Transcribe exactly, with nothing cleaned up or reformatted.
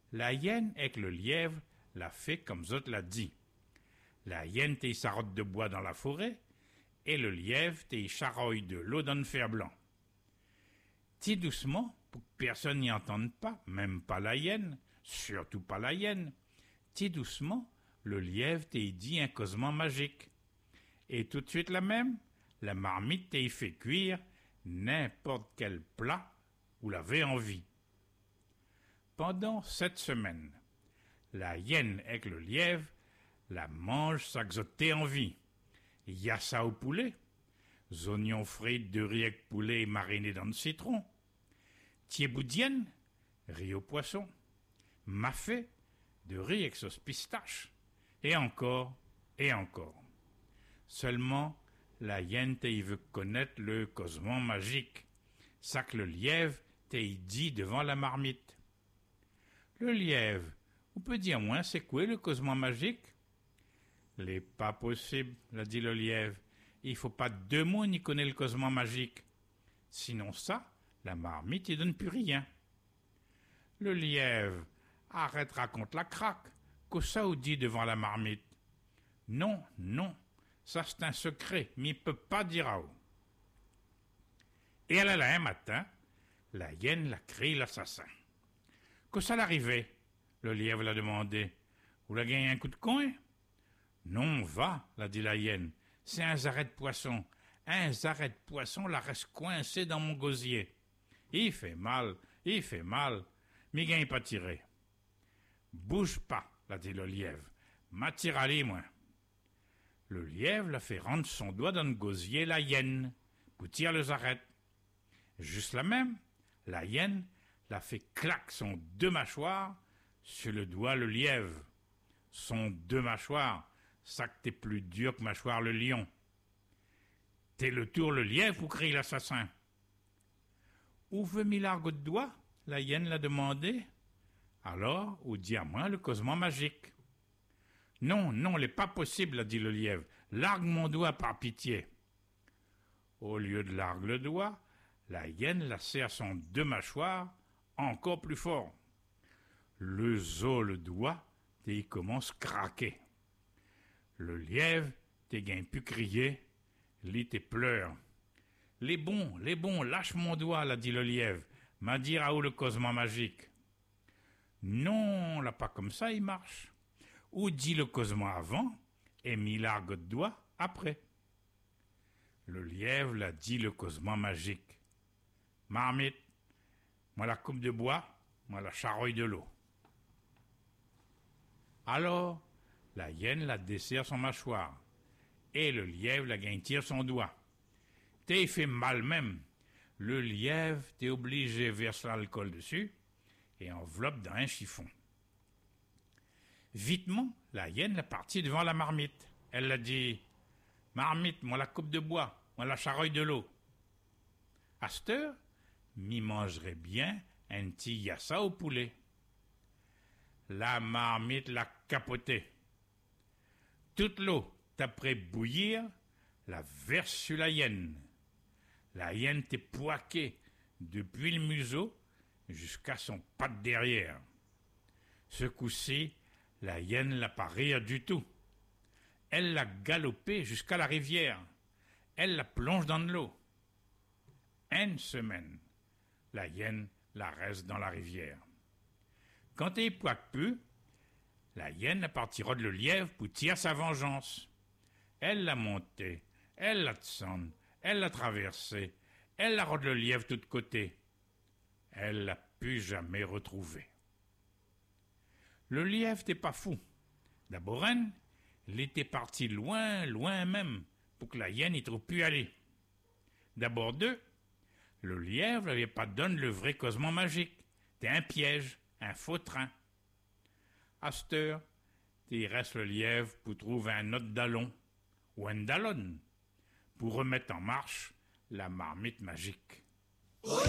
La hyène avec le lièvre l'a fait comme Zot l'a dit. La hyène t'y sarotte de bois dans la forêt, et le lièvre t'y charoille de l'eau dans le fer blanc. Ti doucement, pour que personne n'y entende pas, même pas la hyène, surtout pas la hyène, ti doucement, le lièvre t'y dit un causement magique. Et tout de suite la même, la marmite t'y fait cuire n'importe quel plat vous l'avez envie. Pendant sept semaines, la hyène avec le lièvre la mange ça que t'es envie. Il y a ça au poulet, oignons frits de riz avec poulet mariné dans le citron, thieboudienne, riz au poisson, mafé, de riz avec sauce pistache, et encore, et encore. Seulement, la hyène t'y veut connaître le causement magique, ça que le lièvre t'y dit devant la marmite. Le lièvre, vous peut dire moins c'est quoi le causement magique? L'est pas possible, l'a dit le lièvre. Il faut pas deux mots ni connaître le causement magique. Sinon ça, la marmite, il donne plus rien. Le lièvre, arrête, raconte la craque. Que ça vous dit devant la marmite? Non, non, ça c'est un secret, mais il peut pas dire à vous. Et elle là un matin, la hyène l'a crié l'assassin. Que ça l'arrivait? Le lièvre l'a demandé. Vous l'a gagné un coup de coin? Non, va, l'a dit la hyène. C'est un zaret de poisson. Un zaret de poisson la reste coincé dans mon gosier. Il fait mal, il fait mal, mais gagne pas tiré. Bouge pas, l'a dit le lièvre. M'attire à lui, moi. Le lièvre l'a fait rendre son doigt dans le gosier la hyène, pour tirer le zaret. Juste la même, la hyène l'a fait claque son deux mâchoires sur le doigt le lièvre. Son deux mâchoires, ça que t'es plus dur que mâchoire le lion. T'es le tour le lièvre ou crie l'assassin? Où veut mis l'argot de doigt? La hyène l'a demandé. Alors, ou dit à moi le causement magique. Non, non, l'est pas possible, a dit le lièvre. Largue mon doigt par pitié. Au lieu de largue le doigt, la hyène la serre son deux mâchoires encore plus fort. Le zo le doigt, et il commence craquer. Le lièvre, t'es gain pu crier, lit et pleure. Les bons, les bons, lâche mon doigt, l'a dit le lièvre, m'a dit à où le causement magique. Non, là pas comme ça, il marche. Ou dit le causement avant, et mis l'argot de doigt après. Le lièvre l'a dit le causement magique. Marmite, moi la coupe de bois, moi la charogne de l'eau. Alors, la hyène la dessert son mâchoire, et le lièvre la gagne tire son doigt. T'es fait mal même. Le lièvre, t'es obligé verser l'alcool dessus, et enveloppe dans un chiffon. Vitement, la hyène l'a partie devant la marmite. Elle l'a dit, « Marmite, moi la coupe de bois, moi la charogne de l'eau. » À cette heure, m'y mangerait bien un petit yassa au poulet. La marmite l'a capoté. Toute l'eau, t'après bouillir, la verse sur la hyène. La hyène t'est poiquée depuis le museau jusqu'à son patte derrière. Ce coup-ci, la hyène l'a pas rire du tout. Elle l'a galopé jusqu'à la rivière. Elle la plonge dans de l'eau. Une semaine, la hyène la reste dans la rivière. Quand elle poique plus, la hyène la partira de le lièvre pour tirer sa vengeance. Elle l'a monté, elle l'a descendu, elle l'a traversé, elle la rôde le lièvre de tous côtés. Elle l'a plus jamais retrouvé. Le lièvre n'était pas fou. D'abord, il était parti loin, loin même, pour que la hyène n'y trouve plus aller. D'abord, deux, le lièvre n'avait pas donné le vrai causement magique. C'était un piège, un faux train. À cette heure, il reste le lièvre pour trouver un autre dallon, ou un dallon, pour remettre en marche la marmite magique.